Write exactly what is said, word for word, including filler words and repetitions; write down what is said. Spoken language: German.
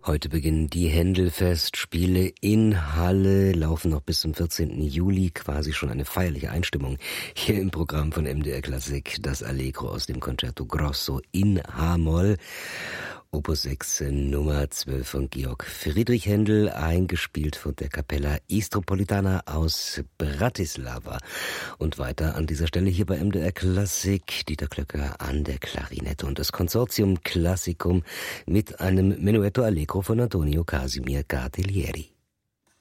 Heute beginnen die Händel-Festspiele in Halle, laufen noch bis zum vierzehnten Juli, quasi schon eine feierliche Einstimmung hier im Programm von M D R Klassik, das Allegro aus dem Concerto Grosso in H-Moll, Opus sechs Nummer zwölf von Georg Friedrich Händel, eingespielt von der Capella Istropolitana aus Bratislava. Und weiter an dieser Stelle hier bei M D R Klassik, Dieter Klöcker an der Klarinette und das Consortium Classicum mit einem Menuetto Allegro von Antonio Casimir Gardelieri.